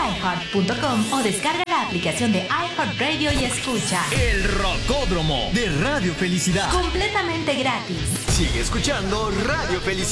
iHeart.com o descarga la aplicación de iHeartRadio y escucha El Rocódromo de Radio Felicidad. completamente gratis. Sigue escuchando Radio Felicidad.